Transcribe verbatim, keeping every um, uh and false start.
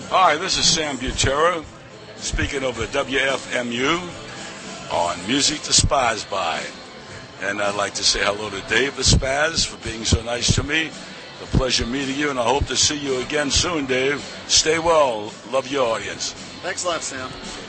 Hi, this is Sam Butera, speaking over W F M U on Music to Spaz by. And I'd like to say hello to Dave the Spaz for being so nice to me. It's a pleasure meeting you, and I hope to see you again soon, Dave. Stay well. Love your audience. Thanks a lot, Sam.